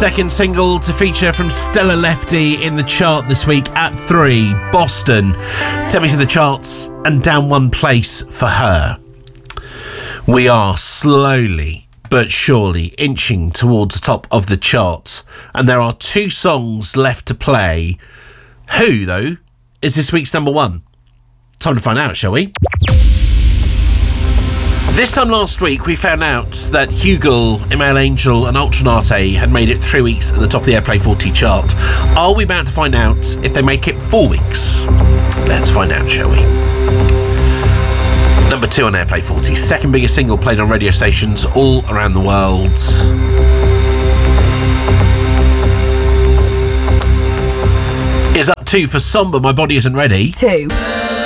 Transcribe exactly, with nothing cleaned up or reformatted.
Second single to feature from Stella Lefty in the chart this week at three, Boston. Take me to the charts and down one place for her. We are slowly but surely inching towards the top of the chart, and there are two songs left to play. Who, though, is this week's number one? Time to find out, shall we? This time last week, we found out that Hugel, Email Angel and Ultranate had made it three weeks at the top of the Airplay forty chart. Are we about to find out if they make it four weeks? Let's find out, shall we? Number two on Airplay forty, second biggest single played on radio stations all around the world. Is up two for Somber, My Body Isn't Ready. Two.